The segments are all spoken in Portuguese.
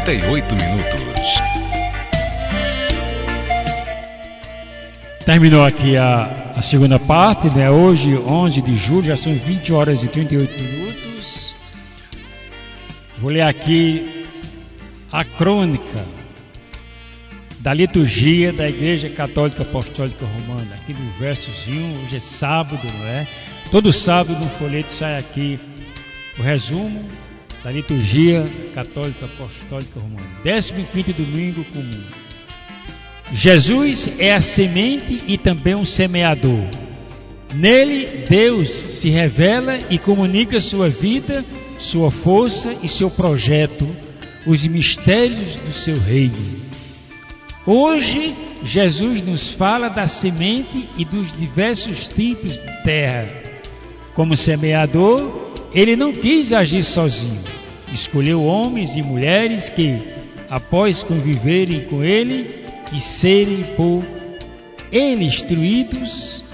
48 minutos. Terminou aqui a segunda parte, né? Hoje, 11 de julho, já são 20 horas e 38 minutos. Vou ler aqui a crônica da liturgia da Igreja Católica Apostólica Romana, aqui no versozinho. Hoje é sábado, não é? Todo sábado no folheto sai aqui o resumo da liturgia católica apostólica romana. 15º domingo comum. Jesus é a semente e também um semeador. Nele, Deus se revela e comunica sua vida, sua força e seu projeto, os mistérios do seu reino. Hoje, Jesus nos fala da semente e dos diversos tipos de terra. Como semeador, ele não quis agir sozinho. Escolheu homens e mulheres que, após conviverem com ele e serem por ele instruídos,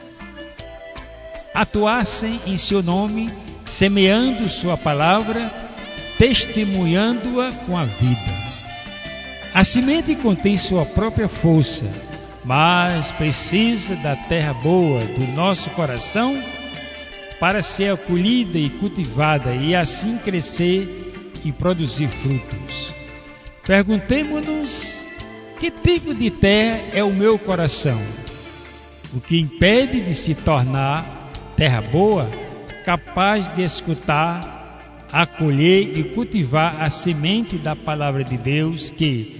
atuassem em seu nome, semeando sua palavra, testemunhando-a com a vida. A semente contém sua própria força, mas precisa da terra boa do nosso coração para ser acolhida e cultivada e assim crescer e produzir frutos. Perguntemo-nos: que tipo de terra é o meu coração? O que impede de se tornar terra boa, capaz de escutar, acolher e cultivar a semente da palavra de Deus que,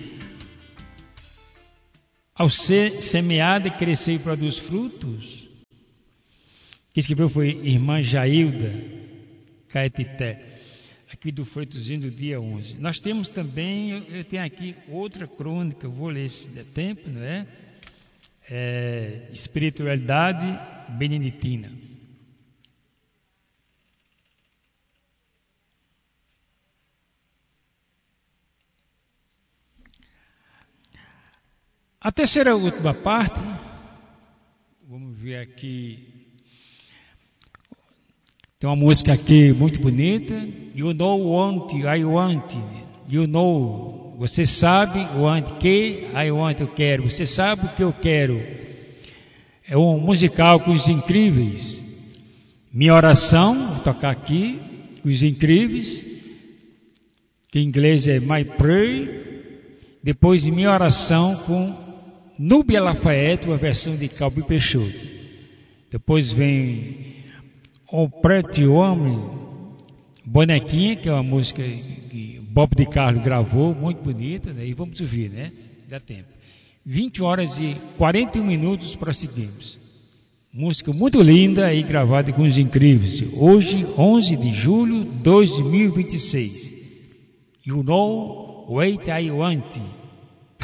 ao ser semeada, crescer e produz frutos? Quem escreveu foi irmã Jailda Caetité, aqui do folhetozinho do dia 11. Nós temos também, eu tenho aqui outra crônica, eu vou ler se der tempo, não é? Espiritualidade beneditina. A terceira e última parte, vamos ver aqui. Tem uma música aqui muito bonita. You know want, I want. You know, você sabe, want que, I want, eu quero. Você sabe o que eu quero. É um musical com os Incríveis. Minha oração, vou tocar aqui, com os Incríveis, que em inglês é My Prayer. Depois Minha Oração com Núbia Lafayette, uma versão de Calbi Peixoto. Depois vem O Preto Homem, Bonequinha, que é uma música que Bob de Carlo gravou, muito bonita, né? E vamos ouvir, né? Dá tempo. 20 horas e 41 minutos, prosseguimos. Música muito linda aí, gravada com os Incríveis. Hoje, 11 de julho de 2026. You know what I want.